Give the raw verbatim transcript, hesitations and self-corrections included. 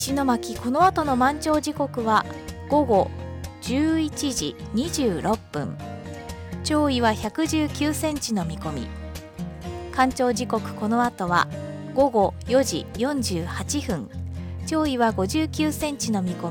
石巻、この後の満潮時刻はごごじゅういちじにじゅうろっぷん、潮位はひゃくじゅうきゅうセンチの見込み。干潮時刻、この後はごごよじよんじゅうはっぷん、潮位はごじゅうきゅうセンチの見込み。